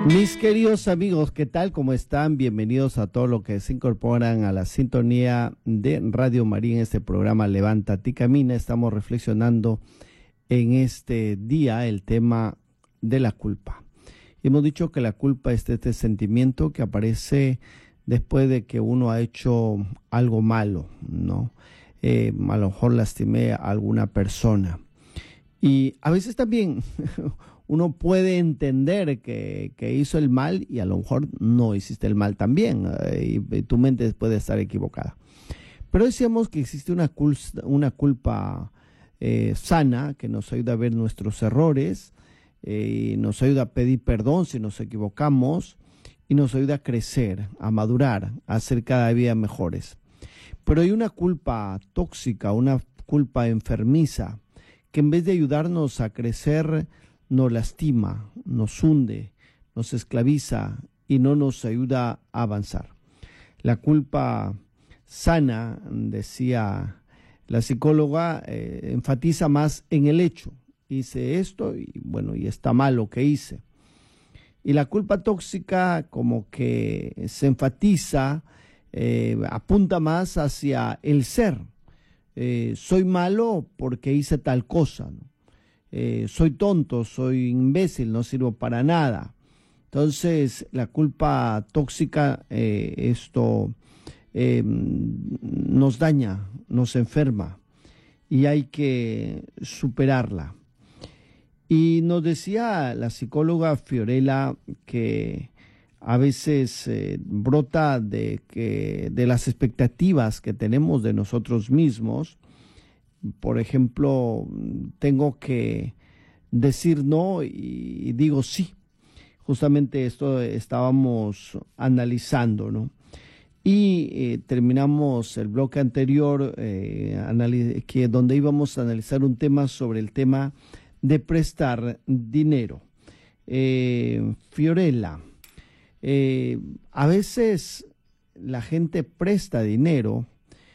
Mis queridos amigos, ¿qué tal? ¿Cómo están? Bienvenidos a todos los que se incorporan a la sintonía de Radio María en este programa Levántate y Camina. Estamos reflexionando en este día el tema de la culpa. Hemos dicho que la culpa es este sentimiento que aparece después de que uno ha hecho algo malo, ¿no? A lo mejor lastimé a alguna persona. Y a veces también uno puede entender que hizo el mal y a lo mejor no hiciste el mal también, y tu mente puede estar equivocada. Pero decíamos que existe una culpa sana que nos ayuda a ver nuestros errores, y nos ayuda a pedir perdón si nos equivocamos y nos ayuda a crecer, a madurar, a ser cada día mejores. Pero hay una culpa tóxica, una culpa enfermiza, que en vez de ayudarnos a crecer, nos lastima, nos hunde, nos esclaviza y no nos ayuda a avanzar. La culpa sana, decía la psicóloga, enfatiza más en el hecho. Hice esto y bueno, y está mal lo que hice. Y la culpa tóxica como que se enfatiza, apunta más hacia el ser. Soy malo porque hice tal cosa, ¿no? Soy tonto, soy imbécil, no sirvo para nada. Entonces, la culpa tóxica, nos daña, nos enferma y hay que superarla. Y nos decía la psicóloga Fiorella que a veces brota de las expectativas que tenemos de nosotros mismos. Por ejemplo, tengo que decir no y digo sí. Justamente esto estábamos analizando, ¿no? Y terminamos el bloque anterior donde íbamos a analizar un tema sobre el tema de prestar dinero. Fiorella, a veces la gente presta dinero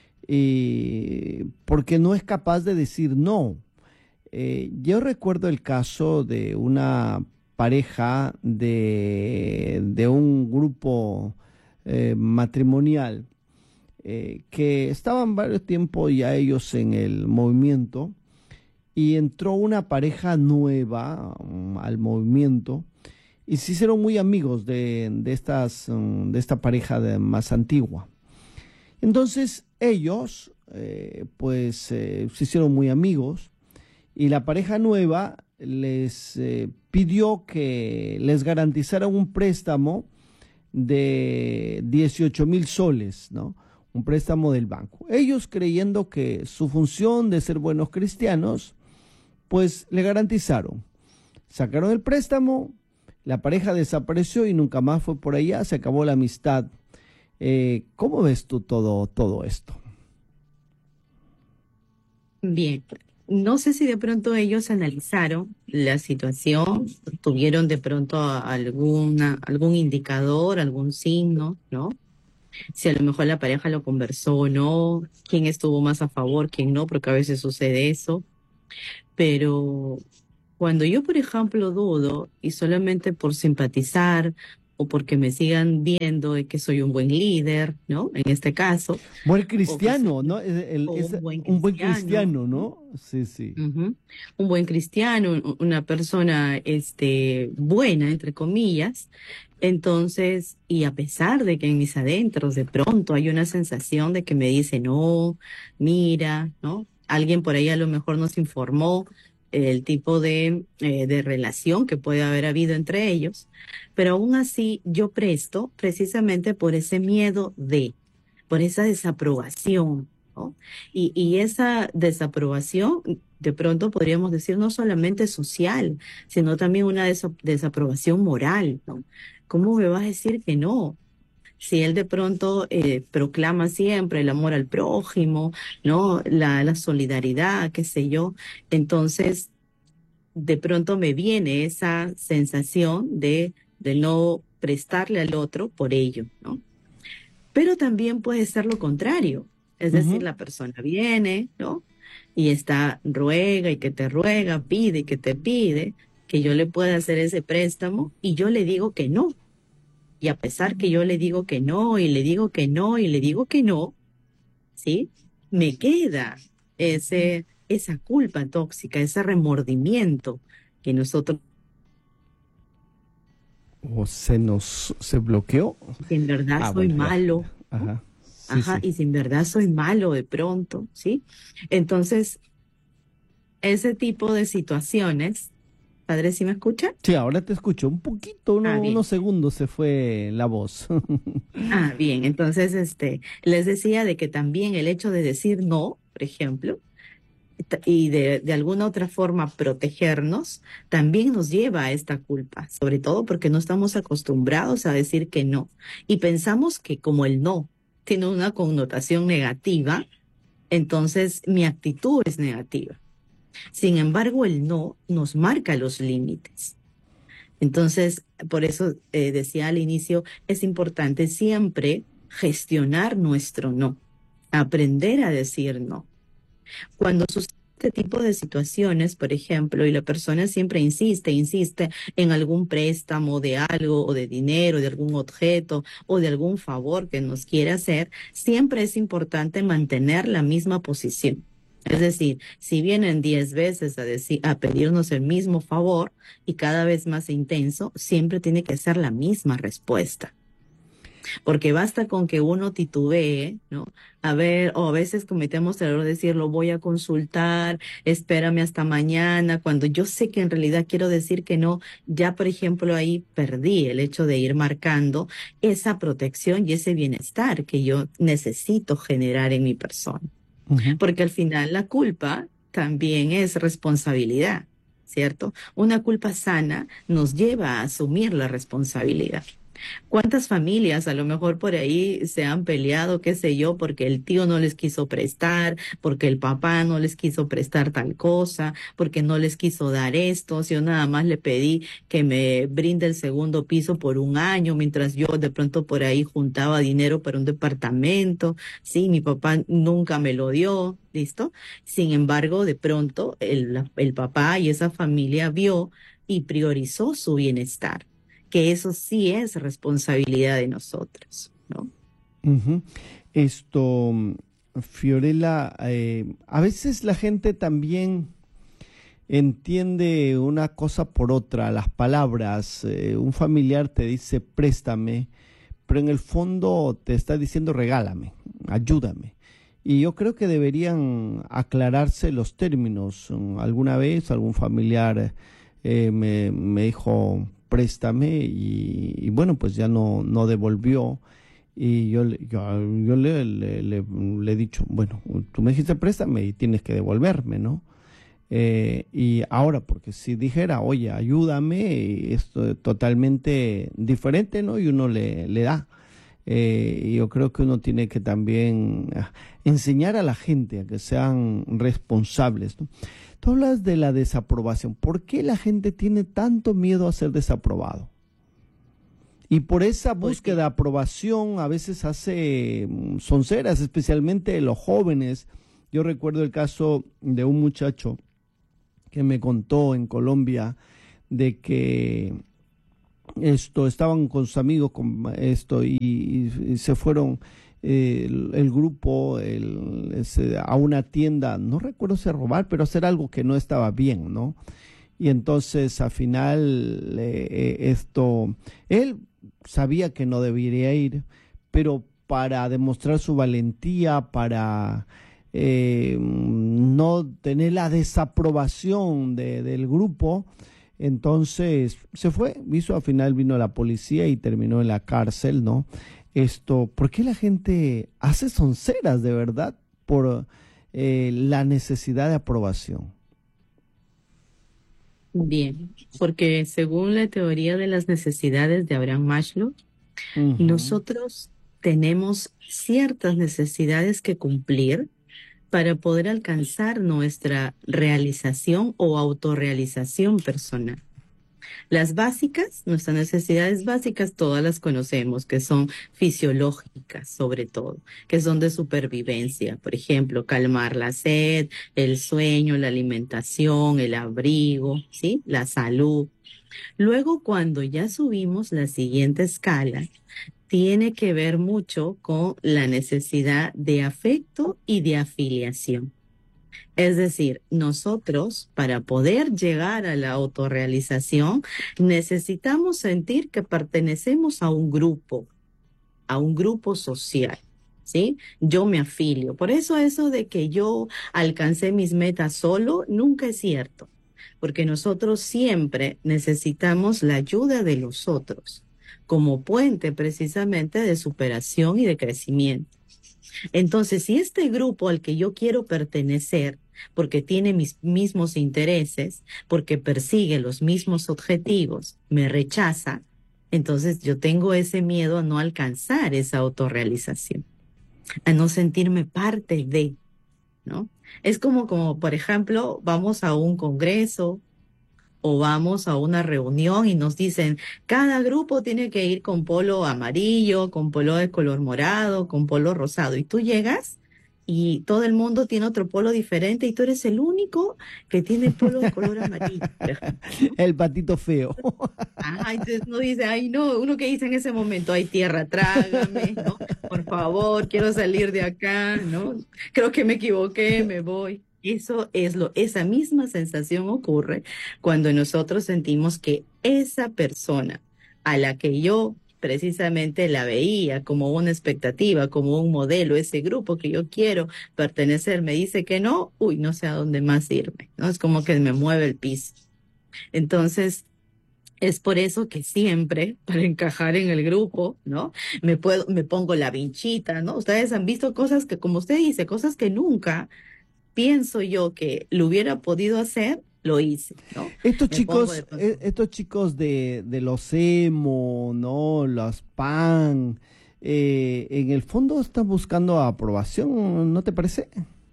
porque no es capaz de decir no. Yo recuerdo el caso de una pareja de un grupo matrimonial que estaban varios tiempos ya ellos en el movimiento y entró una pareja nueva al movimiento y se hicieron muy amigos de esta pareja más antigua. Entonces ellos se hicieron muy amigos y la pareja nueva les pidió que les garantizaran un préstamo de 18,000 soles, ¿no? Un préstamo del banco. Ellos creyendo que su función de ser buenos cristianos, pues le garantizaron. Sacaron el préstamo, la pareja desapareció y nunca más fue por allá, se acabó la amistad. ¿Cómo ves tú todo esto? Bien, no sé si de pronto ellos analizaron la situación, tuvieron de pronto algún indicador, algún signo, ¿no? Si a lo mejor la pareja lo conversó o no, quién estuvo más a favor, quién no, porque a veces sucede eso. Pero cuando yo, por ejemplo, dudo y solamente por simpatizar o porque me sigan viendo de que soy un buen líder, ¿no? En este caso. Buen cristiano, ¿no? Un buen cristiano, ¿no? ¿no? Sí, sí. Uh-huh. Un buen cristiano, una persona buena, entre comillas. Entonces, y a pesar de que en mis adentros de pronto hay una sensación de que me dice, no, mira, ¿no? Alguien por ahí a lo mejor nos informó el tipo de relación que puede haber habido entre ellos, pero aún así yo presto precisamente por ese miedo por esa desaprobación, ¿no? Y esa desaprobación, de pronto podríamos decir, no solamente social, sino también una desaprobación moral, ¿no? ¿Cómo me vas a decir que no? Si él de pronto proclama siempre el amor al prójimo, ¿no? La solidaridad, qué sé yo, entonces de pronto me viene esa sensación de no prestarle al otro por ello, ¿no? Pero también puede ser lo contrario. Es decir, la persona viene, ¿no? Y ruega y que te ruega, pide y que te pide, que yo le pueda hacer ese préstamo y yo le digo que no. Y a pesar que yo le digo que no, y le digo que no, y le digo que no, ¿sí? Me queda esa culpa tóxica, ese remordimiento que nosotros, ¿O se bloqueó? si en verdad Ah, soy bueno, ya. malo, ¿no? Ajá. Sí, Ajá, sí. y si en verdad soy malo de pronto, ¿sí? Entonces, ese tipo de situaciones, padre, ¿sí me escucha? Sí, ahora te escucho. Un poquito, Ah, bien. unos segundos se fue la voz. Ah, bien. Entonces, les decía de que también el hecho de decir no, por ejemplo, y de alguna otra forma protegernos, también nos lleva a esta culpa, sobre todo porque no estamos acostumbrados a decir que no. Y pensamos que como el no tiene una connotación negativa, entonces mi actitud es negativa. Sin embargo, el no nos marca los límites. Entonces, por eso decía al inicio, es importante siempre gestionar nuestro no, aprender a decir no. Cuando sucede este tipo de situaciones, por ejemplo, y la persona siempre insiste en algún préstamo de algo o de dinero, de algún objeto o de algún favor que nos quiere hacer, siempre es importante mantener la misma posición. Es decir, si vienen 10 veces a pedirnos el mismo favor y cada vez más intenso, siempre tiene que ser la misma respuesta. Porque basta con que uno titubee, ¿no? A ver, o a veces cometemos el error de decir, lo voy a consultar, espérame hasta mañana, cuando yo sé que en realidad quiero decir que no, ya por ejemplo ahí perdí el hecho de ir marcando esa protección y ese bienestar que yo necesito generar en mi persona. Ujú. Porque al final la culpa también es responsabilidad, ¿cierto? Una culpa sana nos lleva a asumir la responsabilidad. ¿Cuántas familias a lo mejor por ahí se han peleado, qué sé yo, porque el tío no les quiso prestar, porque el papá no les quiso prestar tal cosa, porque no les quiso dar esto? Si yo nada más le pedí que me brinde el segundo piso por un año, mientras yo de pronto por ahí juntaba dinero para un departamento, sí, mi papá nunca me lo dio, ¿listo? Sin embargo, de pronto el papá y esa familia vio y priorizó su bienestar, que eso sí es responsabilidad de nosotros, ¿no? Ujú. Esto, Fiorella, a veces la gente también entiende una cosa por otra, las palabras. Un familiar te dice préstame, pero en el fondo te está diciendo regálame, ayúdame. Y yo creo que deberían aclararse los términos. Alguna vez algún familiar me dijo préstame y bueno, pues ya no devolvió. Y yo le he dicho, bueno, tú me dijiste préstame y tienes que devolverme, ¿no? Y ahora, porque si dijera, oye, ayúdame, esto es totalmente diferente, ¿no? Y uno le da. Y yo creo que uno tiene que también enseñar a la gente a que sean responsables, ¿no? Tú hablas de la desaprobación. ¿Por qué la gente tiene tanto miedo a ser desaprobado? Y por esa búsqueda Porque de aprobación a veces hace sonceras, especialmente los jóvenes. Yo recuerdo el caso de un muchacho que me contó en Colombia de que estaban con sus amigos y se fueron el grupo a una tienda, no recuerdo si a robar, pero hacer algo que no estaba bien, ¿no? Y entonces al final él sabía que no debería ir, pero para demostrar su valentía, para no tener la desaprobación del grupo, entonces se fue, al final vino la policía y terminó en la cárcel, ¿no? ¿Por qué la gente hace sonceras de verdad por la necesidad de aprobación? bien, porque según la teoría de las necesidades de Abraham Maslow, Ujú. nosotros tenemos ciertas necesidades que cumplir para poder alcanzar nuestra realización o autorrealización personal. Las básicas, nuestras necesidades básicas, todas las conocemos, que son fisiológicas sobre todo, que son de supervivencia. Por ejemplo, calmar la sed, el sueño, la alimentación, el abrigo, ¿sí? La salud. Luego, cuando ya subimos la siguiente escala, tiene que ver mucho con la necesidad de afecto y de afiliación. Es decir, nosotros, para poder llegar a la autorrealización, necesitamos sentir que pertenecemos a un grupo social, ¿sí? Yo me afilio. Por eso de que yo alcancé mis metas solo, nunca es cierto, porque nosotros siempre necesitamos la ayuda de los otros, como puente precisamente de superación y de crecimiento. Entonces, si este grupo al que yo quiero pertenecer, porque tiene mis mismos intereses, porque persigue los mismos objetivos, me rechaza, entonces yo tengo ese miedo a no alcanzar esa autorrealización, a no sentirme parte de, ¿no? Es como, por ejemplo, vamos a un congreso o vamos a una reunión y nos dicen, cada grupo tiene que ir con polo amarillo, con polo de color morado, con polo rosado. Y tú llegas y todo el mundo tiene otro polo diferente y tú eres el único que tiene polo de color amarillo, por ejemplo, ¿no? El patito feo. Ajá, entonces uno dice, ay no, uno que dice en ese momento, ay tierra, trágame, ¿no? Por favor, quiero salir de acá, ¿no? Creo que me equivoqué, me voy. Esa misma sensación ocurre cuando nosotros sentimos que esa persona a la que yo precisamente la veía como una expectativa, como un modelo, ese grupo que yo quiero pertenecer, me dice que no, uy, no sé a dónde más irme, ¿no? Es como que me mueve el piso. Entonces, es por eso que siempre, para encajar en el grupo, ¿no? Me pongo la vinchita, ¿no? Ustedes han visto cosas que, como usted dice, cosas que nunca pienso yo que lo hubiera podido hacer, lo hice, ¿no? Me pongo de pronto. Estos chicos de los emo, ¿no? Los pan, en el fondo están buscando aprobación, ¿no te parece?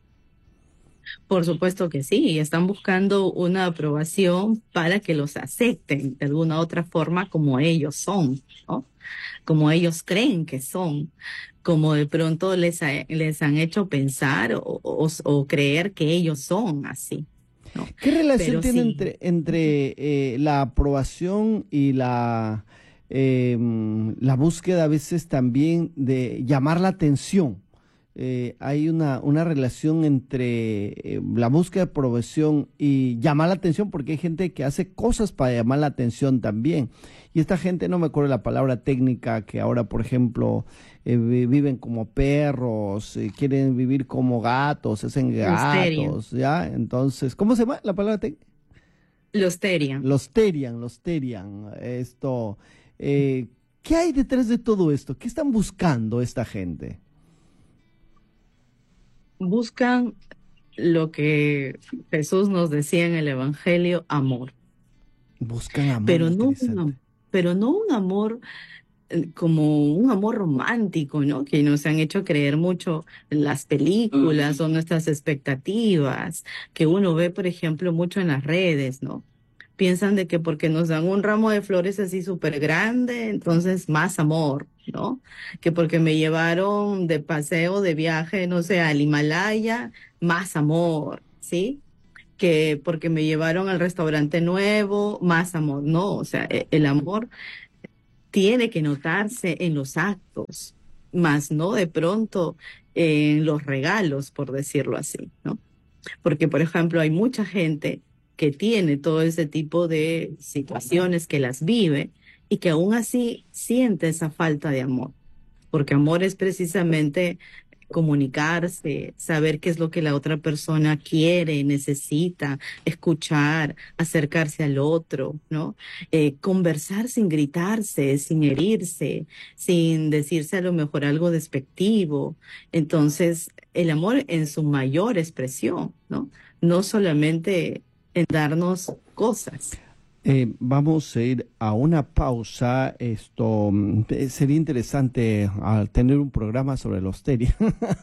Por supuesto que sí, están buscando una aprobación para que los acepten de alguna otra forma como ellos son, ¿no? Como ellos creen que son, como de pronto les han hecho pensar o creer que ellos son así, ¿no? ¿Qué relación Pero tiene sí. la aprobación y la búsqueda a veces también de llamar la atención? Hay una relación entre la búsqueda de aprobación y llamar la atención, porque hay gente que hace cosas para llamar la atención también. Y esta gente, no me acuerdo la palabra técnica, que ahora, por ejemplo, viven como perros, quieren vivir como gatos, hacen Los terian, gatos, ¿ya? Entonces, ¿cómo se llama la palabra técnica? los terian. Los terian. Esto, ¿qué hay detrás de todo esto? ¿Qué están buscando esta gente? Buscan lo que Jesús nos decía en el Evangelio, amor, Buscan amor, pero no un, interesante. pero no un amor como un amor romántico, ¿no? Que nos han hecho creer mucho las películas o nuestras expectativas, que uno ve, por ejemplo, mucho en las redes, ¿no? Piensan de que porque nos dan un ramo de flores así súper grande, entonces más amor, ¿no? Que porque me llevaron de paseo, de viaje, no sé, al Himalaya, más amor, ¿sí? Que porque me llevaron al restaurante nuevo, más amor, no, o sea, el amor tiene que notarse en los actos, más no de pronto en los regalos, por decirlo así, ¿no? Porque, por ejemplo, hay mucha gente que tiene todo ese tipo de situaciones, que las vive y que aún así siente esa falta de amor, porque amor es precisamente comunicarse, saber qué es lo que la otra persona quiere, necesita, escuchar, acercarse al otro, ¿no? Conversar sin gritarse, sin herirse, sin decirse a lo mejor algo despectivo. Entonces, el amor en su mayor expresión, ¿no? No solamente en darnos cosas. Vamos a ir a una pausa. Esto sería interesante tener un programa sobre la hostería.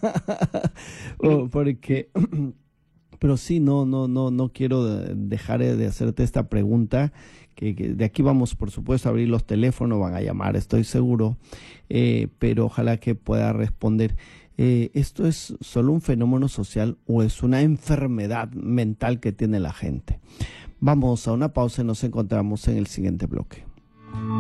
Porque, pero sí, no quiero dejar de hacerte esta pregunta que de aquí vamos, por supuesto, a abrir los teléfonos, van a llamar, estoy seguro, pero ojalá que pueda responder. ¿Esto es solo un fenómeno social o es una enfermedad mental que tiene la gente? Vamos a una pausa y nos encontramos en el siguiente bloque.